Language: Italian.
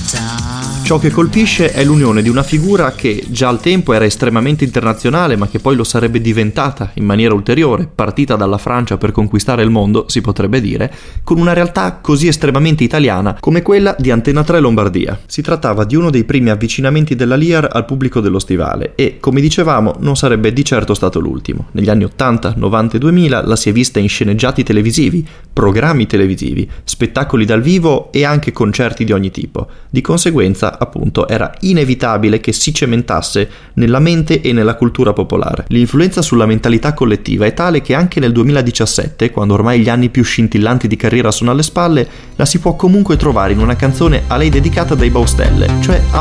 Ciò che colpisce è l'unione di una figura che già al tempo era estremamente internazionale, ma che poi lo sarebbe diventata in maniera ulteriore, partita dalla Francia per conquistare il mondo, si potrebbe dire, con una realtà così estremamente italiana come quella di Antena 3 Lombardia. Si trattava di uno dei primi avvicinamenti della Lear al pubblico dello stivale e, come dicevamo, non sarebbe di certo stato l'ultimo. Negli anni 80, 90 e 2000 la si è vista in sceneggiati televisivi, programmi televisivi, spettacoli dal vivo e anche concerti di ogni tipo. Di conseguenza, appunto, era inevitabile che si cementasse nella mente e nella cultura popolare. L'influenza sulla mentalità collettiva è tale che anche nel 2017, quando ormai gli anni più scintillanti di carriera sono alle spalle, la si può comunque trovare in una canzone a lei dedicata dai Baustelle, cioè